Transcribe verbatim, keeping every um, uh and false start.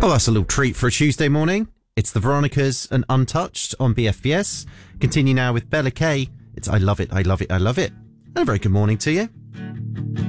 Oh, that's a little treat for a Tuesday morning. It's the Veronicas and Untouched on B F B S. Continue now with Bella K. It's I Love It, I Love It, I Love It. And a very good morning to you.